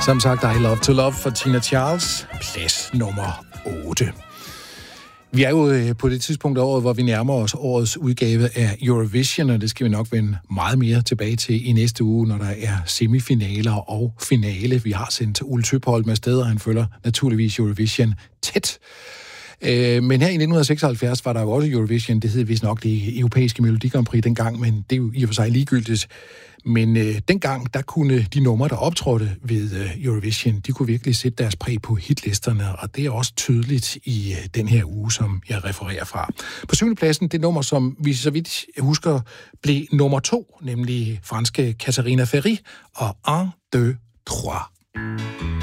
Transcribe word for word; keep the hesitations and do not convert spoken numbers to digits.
Som sagt, I Love to Love for Tina Charles, plads nummer otte. Vi er jo på det tidspunkt af året, hvor vi nærmer os årets udgave af Eurovision, og det skal vi nok vende meget mere tilbage til i næste uge, når der er semifinaler og finale. Vi har sendt Ole Tøpholm med sted, og han følger naturligvis Eurovision tæt. Men her i nitten seksoghalvfjerds var der jo også Eurovision. Det hed vist nok det europæiske Melodi Grand Prix dengang, men det er jo i og for sig ligegyldigt. Men øh, dengang, der kunne de numre, der optrådte ved øh, Eurovision, de kunne virkelig sætte deres præg på hitlisterne, og det er også tydeligt i øh, den her uge, som jeg refererer fra. På syvende pladsen, det nummer, som vi så vidt husker, blev nummer to, nemlig franske Katarina Ferry og un, deux, trois.